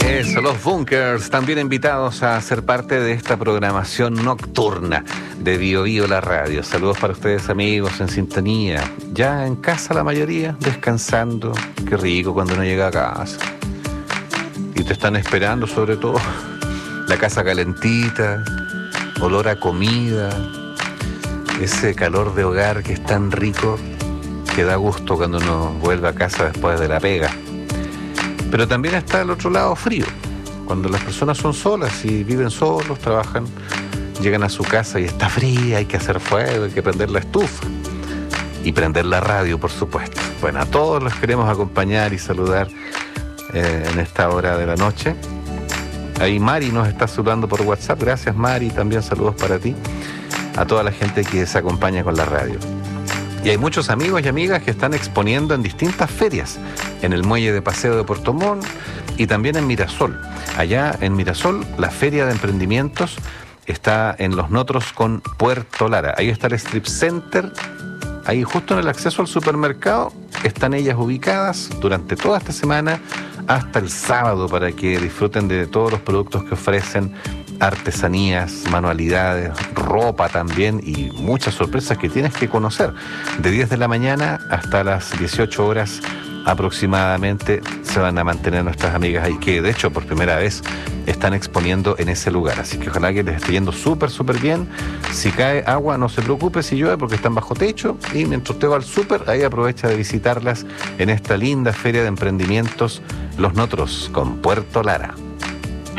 Eso, los Bunkers, también invitados a ser parte de esta programación nocturna de Bio Bio la radio. Saludos para ustedes, amigos, en sintonía. Ya en casa la mayoría, descansando. Qué rico cuando uno llega a casa. Y te están esperando, sobre todo. La casa calentita, olor a comida, ese calor de hogar que es tan rico que da gusto cuando uno vuelve a casa después de la pega. Pero también está el otro lado frío, cuando las personas son solas y viven solos, trabajan, llegan a su casa y está fría, hay que hacer fuego, hay que prender la estufa y prender la radio, por supuesto. Bueno, a todos los queremos acompañar y saludar en esta hora de la noche. Ahí Mari nos está saludando por WhatsApp, gracias Mari, también saludos para ti, a toda la gente que se acompaña con la radio. Y hay muchos amigos y amigas que están exponiendo en distintas ferias, en el muelle de paseo de Puerto Montt y también en Mirasol. Allá en Mirasol, la feria de emprendimientos está en Los Notros con Puerto Lara. Ahí está el Strip Center, ahí justo en el acceso al supermercado, están ellas ubicadas durante toda esta semana hasta el sábado para que disfruten de todos los productos que ofrecen, artesanías, manualidades, ropa también y muchas sorpresas que tienes que conocer. De 10 de la mañana hasta las 18 horas aproximadamente se van a mantener nuestras amigas ahí, que de hecho por primera vez están exponiendo en ese lugar. Así que ojalá que les esté yendo súper bien. Si cae agua, no se preocupe si llueve porque están bajo techo. Y mientras usted va al súper, ahí aprovecha de visitarlas en esta linda feria de emprendimientos Los Notros con Puerto Lara.